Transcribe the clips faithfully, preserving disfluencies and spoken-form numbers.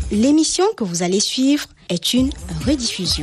L'émission que vous allez suivre est une rediffusion.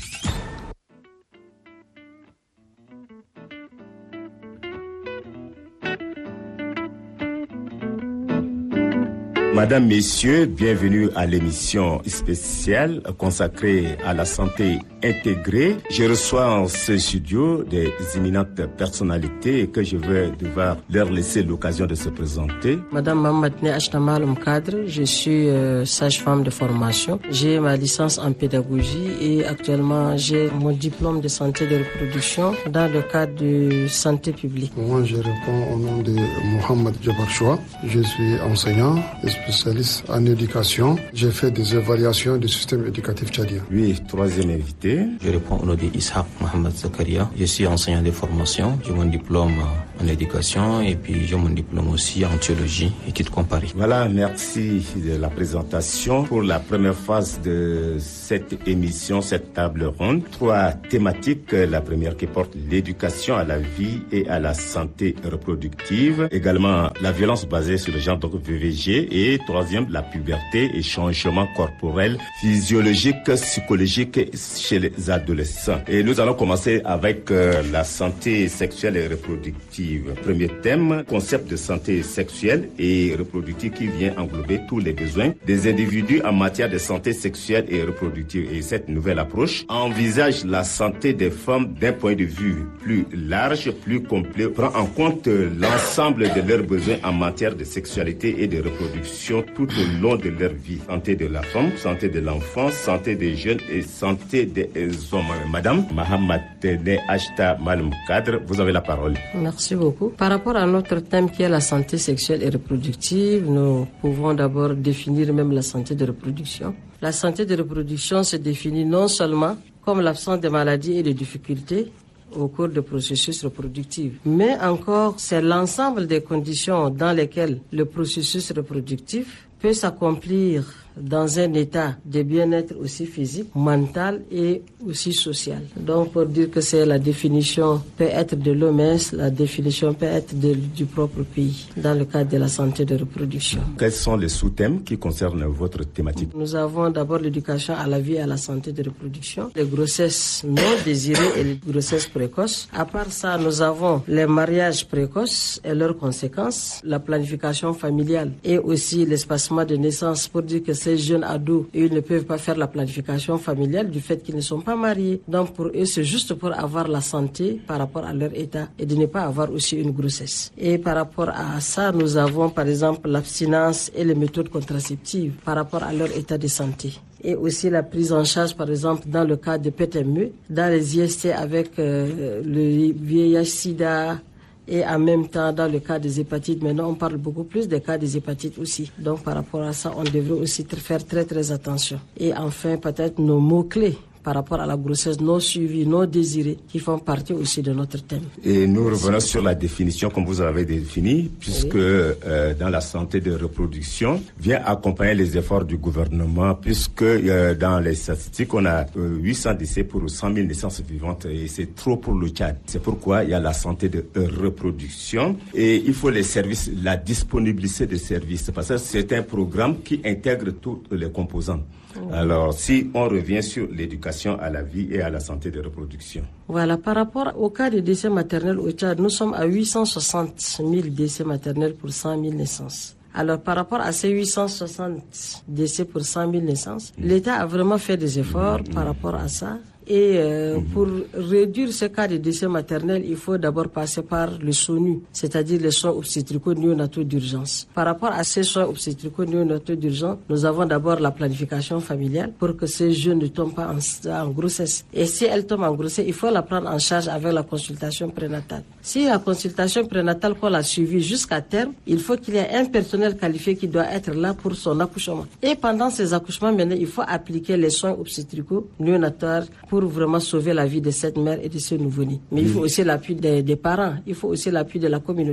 Madame, Messieurs, bienvenue à l'émission spéciale consacrée à la santé intégrée. Je reçois en ce studio des éminentes personnalités que je vais devoir leur laisser l'occasion de se présenter. Madame Mamadne Ashtamal Mkadre, je suis euh, sage-femme de formation. J'ai ma licence en pédagogie et actuellement j'ai mon diplôme de santé de reproduction dans le cadre de santé publique. Moi, je réponds au nom de Mohamed Jabarchoua. Je suis enseignant et spécialiste en éducation. J'ai fait des évaluations du système éducatif tchadien. Oui, troisième invité. Je réponds au nom de Ishaq Mohamed Zakaria. Je suis enseignant de formation. J'ai mon diplôme en éducation et puis j'ai mon diplôme aussi en théologie, études comparées. Voilà, merci de la présentation. Pour la première phase de cette émission, cette table ronde, trois thématiques. La première qui porte l'éducation à la vie et à la santé reproductive. Également, la violence basée sur le genre, donc V V G. Et troisième, la puberté et changement corporel, physiologique, psychologique chez les adolescents. Et nous allons commencer avec euh, la santé sexuelle et reproductive. Premier thème, concept de santé sexuelle et reproductive qui vient englober tous les besoins des individus en matière de santé sexuelle et reproductive. Et cette nouvelle approche envisage la santé des femmes d'un point de vue plus large, plus complet, prend en compte l'ensemble de leurs besoins en matière de sexualité et de reproduction tout au long de leur vie. Santé de la femme, santé de l'enfant, santé des jeunes et santé des hommes. Madame Mahamadne Ashtamal Mkadre, vous avez la parole. Merci beaucoup. Par rapport à notre thème qui est la santé sexuelle et reproductive, nous pouvons d'abord définir même la santé de reproduction. La santé de reproduction se définit non seulement comme l'absence de maladies et de difficultés au cours du processus reproductif, mais encore c'est l'ensemble des conditions dans lesquelles le processus reproductif peut s'accomplir dans un état de bien-être aussi physique, mental et aussi social. Donc pour dire que c'est la définition peut être de l'O M S, la définition peut être de, du propre pays dans le cadre de la santé de reproduction. Quels sont les sous-thèmes qui concernent votre thématique? Nous avons d'abord l'éducation à la vie et à la santé de reproduction, les grossesses non désirées et les grossesses précoces. À part ça, nous avons les mariages précoces et leurs conséquences, la planification familiale et aussi l'espacement de naissance pour dire que ces jeunes ados, ils ne peuvent pas faire la planification familiale du fait qu'ils ne sont pas mariés. Donc pour eux, c'est juste pour avoir la santé par rapport à leur état et de ne pas avoir aussi une grossesse. Et par rapport à ça, nous avons par exemple l'abstinence et les méthodes contraceptives par rapport à leur état de santé. Et aussi la prise en charge, par exemple, dans le cas de P T M E, dans les I S T avec euh, le V I H sida, et en même temps, dans le cas des hépatites, maintenant on parle beaucoup plus des cas des hépatites aussi. Donc par rapport à ça, on devrait aussi faire très très attention. Et enfin, peut-être nos mots-clés par rapport à la grossesse non suivie, non désirée, qui font partie aussi de notre thème. Et nous revenons sur la définition comme vous avez défini, puisque oui. euh, dans la santé de reproduction, vient accompagner les efforts du gouvernement, puisque euh, dans les statistiques, on a euh, huit cents décès pour cent mille naissances vivantes, et c'est trop pour le Tchad. C'est pourquoi il y a la santé de euh, reproduction, et il faut les services, la disponibilité des services, parce que c'est un programme qui intègre toutes les composantes. Alors, si on revient sur l'éducation à la vie et à la santé de reproduction. Voilà, par rapport au cas de décès maternels au Tchad, nous sommes à huit cent soixante mille décès maternels pour cent mille naissances. Alors, par rapport à ces huit cent soixante décès pour cent mille naissances, mmh. l'État a vraiment fait des efforts mmh. par rapport à ça. Et euh, mmh. pour réduire ce cas de décès maternel, il faut d'abord passer par le S O N U, c'est-à-dire les soins obstétricaux néonataux d'urgence. Par rapport à ces soins obstétricaux néonataux d'urgence, nous avons d'abord la planification familiale pour que ces jeunes ne tombent pas en, en grossesse. Et si elles tombent en grossesse, il faut la prendre en charge avec la consultation prénatale. Si la consultation prénatale qu'on l'a suivie jusqu'à terme, il faut qu'il y ait un personnel qualifié qui doit être là pour son accouchement. Et pendant ces accouchements, maintenant, il faut appliquer les soins obstétricaux néonataux pour vraiment sauver la vie de cette mère et de ce nouveau-né. Mais il faut aussi l'appui des, des parents, il faut aussi l'appui de la communauté.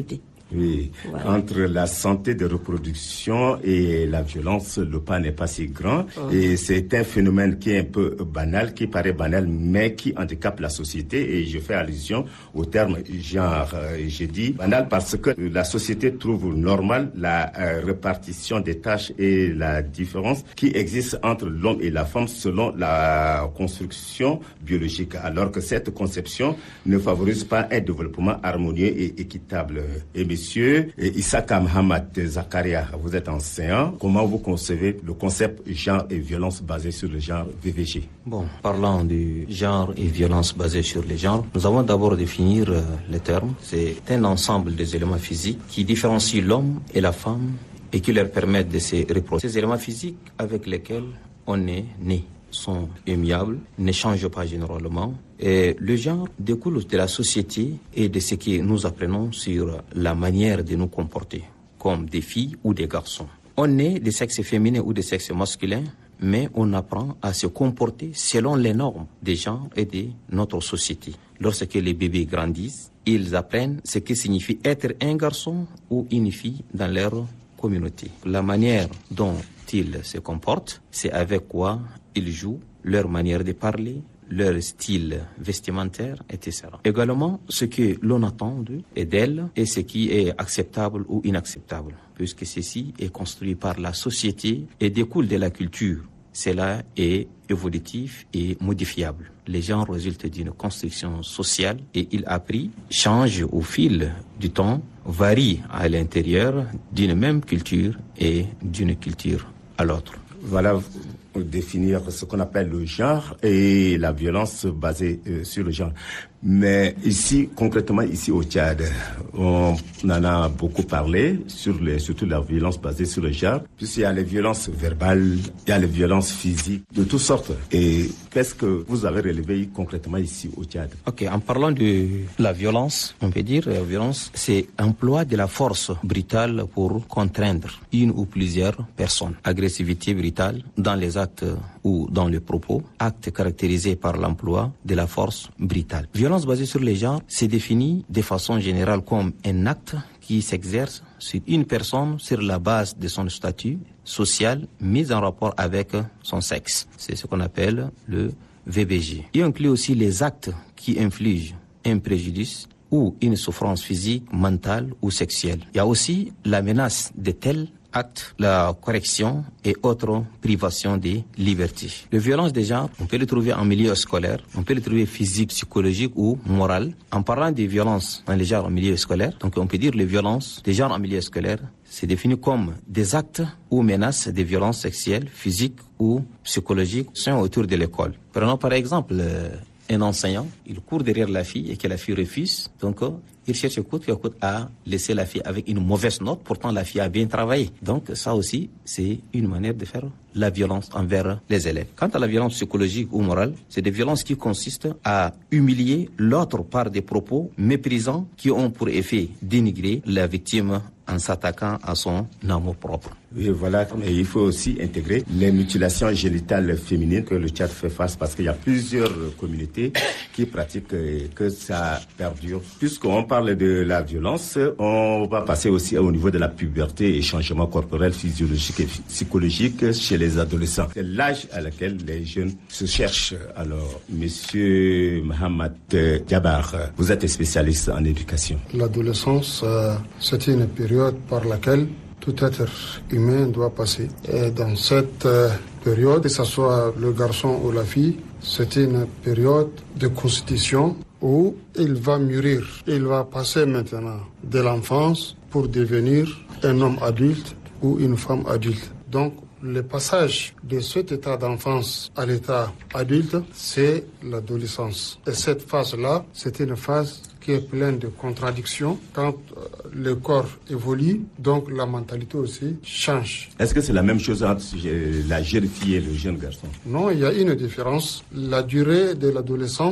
Oui, voilà. Entre la santé de reproduction et la violence, le pas n'est pas si grand. Mmh. Et c'est un phénomène qui est un peu banal, qui paraît banal, mais qui handicape la société. Et je fais allusion au terme genre. J'ai dit banal parce que la société trouve normal la euh, répartition des tâches et la différence qui existe entre l'homme et la femme selon la construction biologique, alors que cette conception ne favorise pas un développement harmonieux et équitable. Et monsieur Issaka Mohamed Zakaria, vous êtes enseignant. Comment vous concevez le concept genre et violence basée sur le genre V V G? Bon, parlant du genre et violence basée sur le genre, nous avons d'abord définir euh, les termes. C'est un ensemble des éléments physiques qui différencient l'homme et la femme et qui leur permettent de se reproduire. Ces éléments physiques avec lesquels on est né sont immuables, ne changent pas généralement. Et le genre découle de la société et de ce que nous apprenons sur la manière de nous comporter, comme des filles ou des garçons. On est des sexes féminins ou des sexes masculins, mais on apprend à se comporter selon les normes des genres et de notre société. Lorsque les bébés grandissent, ils apprennent ce que signifie être un garçon ou une fille dans leur communauté. La manière dont ils se comportent, c'est avec quoi ils jouent, leur manière de parler, leur style vestimentaire, et cetera. Également, ce que l'on attend d'eux et d'elles et ce qui est acceptable ou inacceptable, puisque ceci est construit par la société et découle de la culture. Cela est évolutif et modifiable. Les genres résultent d'une construction sociale et il a pris, change au fil du temps, varie à l'intérieur d'une même culture et d'une culture à l'autre. Voilà pour définir ce qu'on appelle le genre et la violence basée euh, sur le genre. Mais ici, concrètement, ici au Tchad, on en a beaucoup parlé, sur les, surtout la violence basée sur le genre, puisqu'il y a les violences verbales, il y a les violences physiques, de toutes sortes. Et qu'est-ce que vous avez relevé concrètement ici au Tchad? Ok, en parlant de la violence, on peut dire la violence, c'est emploi de la force brutale pour contraindre une ou plusieurs personnes. Agressivité brutale dans les actes ou dans les propos, actes caractérisés par l'emploi de la force brutale. Violence basée sur les genres c'est défini de façon générale comme un acte qui s'exerce sur une personne sur la base de son statut social mis en rapport avec son sexe. C'est ce qu'on appelle le V B G. Il inclut aussi les actes qui infligent un préjudice ou une souffrance physique, mentale ou sexuelle. Il y a aussi la menace de tels actes, la correction et autres privations des libertés. Les violences de genre, on peut les trouver en milieu scolaire, on peut les trouver physique, psychologique ou morale. En parlant des violences dans les genres en milieu scolaire, donc on peut dire les violences des genres en milieu scolaire, c'est défini comme des actes ou menaces de violences sexuelles, physiques ou psychologiques sont autour de l'école. Prenons par exemple euh, un enseignant, il court derrière la fille et que la fille refuse, donc euh, il cherche coûte que coûte à laisser la fille avec une mauvaise note, pourtant la fille a bien travaillé. Donc ça aussi, c'est une manière de faire la violence envers les élèves. Quant à la violence psychologique ou morale, c'est des violences qui consistent à humilier l'autre par des propos méprisants qui ont pour effet dénigrer la victime en s'attaquant à son amour propre. Oui, voilà. Et il faut aussi intégrer les mutilations génitales féminines que le Tchad fait face parce qu'il y a plusieurs communautés qui pratiquent et que ça perdure. Puisqu'on parle de la violence, on va passer aussi au niveau de la puberté et changements corporels, physiologiques et psychologiques chez les adolescents. C'est l'âge à laquelle les jeunes se cherchent. Alors, monsieur Mohamed Djabar, vous êtes spécialiste en éducation. L'adolescence, euh, c'est une période par laquelle tout être humain doit passer. Et dans cette euh, période, que ce soit le garçon ou la fille, c'est une période de constitution où il va mûrir. Il va passer maintenant de l'enfance pour devenir un homme adulte ou une femme adulte. Donc, le passage de cet état d'enfance à l'état adulte, c'est l'adolescence. Et cette phase-là, c'est une phase qui est pleine de contradictions. Quand le corps évolue, donc la mentalité aussi change. Est-ce que c'est la même chose entre la jeune fille et le jeune garçon? Non, il y a une différence. La durée de l'adolescence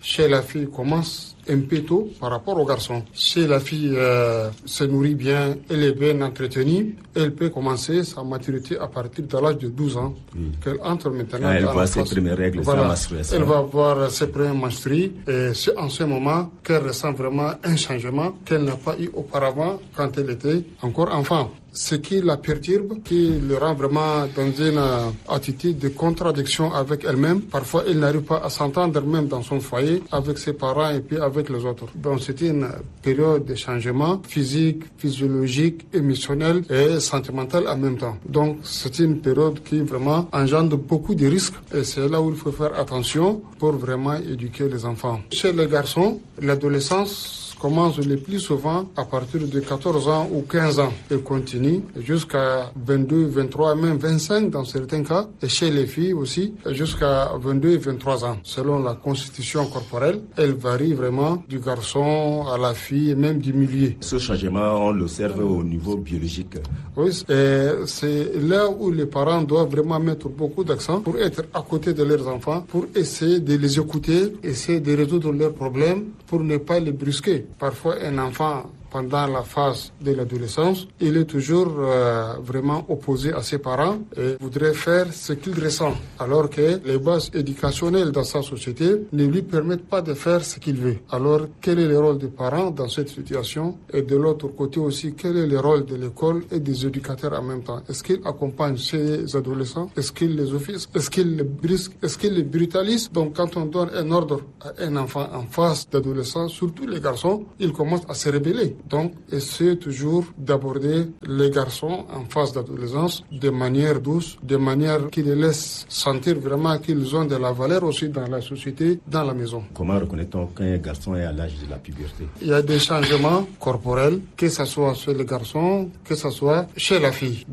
chez la fille commence un peu tôt par rapport au garçon. Si la fille euh, se nourrit bien, elle est bien entretenue, elle peut commencer sa maturité à partir de l'âge de douze ans. Oui. Qu'elle entre maintenant ah, elle dans voit la ses phase. premières règles, voilà. sa menstruation. Elle va voir ses premières menstrues et c'est en ce moment qu'elle ressent vraiment un changement qu'elle n'a pas eu auparavant quand elle était encore enfant. Ce qui la perturbe, qui le rend vraiment dans une euh, attitude de contradiction avec elle-même. Parfois, elle n'arrive pas à s'entendre même dans son foyer, avec ses parents et puis avec les autres. Donc, c'est une période de changement physique, physiologique, émotionnel et sentimental en même temps. Donc, c'est une période qui vraiment engendre beaucoup de risques et c'est là où il faut faire attention pour vraiment éduquer les enfants. Chez les garçons, l'adolescence commence le plus souvent à partir de quatorze ans ou quinze ans et continue jusqu'à vingt-deux, vingt-trois, même vingt-cinq dans certains cas, et chez les filles aussi jusqu'à vingt-deux, vingt-trois ans. Selon la constitution corporelle, elle varie vraiment du garçon à la fille et même du milieu. Ce changement, on l'observe au niveau biologique. Oui, et c'est là où les parents doivent vraiment mettre beaucoup d'accent pour être à côté de leurs enfants, pour essayer de les écouter, essayer de résoudre leurs problèmes, pour ne pas les brusquer. Parfois, un enfant, pendant la phase de l'adolescence, il est toujours euh, vraiment opposé à ses parents et voudrait faire ce qu'il ressent, alors que les bases éducationnelles dans sa société ne lui permettent pas de faire ce qu'il veut. Alors, quel est le rôle des parents dans cette situation? Et de l'autre côté aussi, quel est le rôle de l'école et des éducateurs en même temps? Est-ce qu'ils accompagnent ces adolescents? Est-ce qu'ils les offusquent? Est-ce qu'ils les brisquent? Est-ce qu'ils les brutalisent? Donc, quand on donne un ordre à un enfant en phase d'adolescence, surtout les garçons, ils commencent à se rébeller. Donc, essayez toujours d'aborder les garçons en phase d'adolescence de manière douce, de manière qui les laisse sentir vraiment qu'ils ont de la valeur aussi dans la société, dans la maison. Comment reconnaît-on qu'un garçon est à l'âge de la puberté? Il y a des changements corporels, que ce soit chez les garçons, que ce soit chez la fille.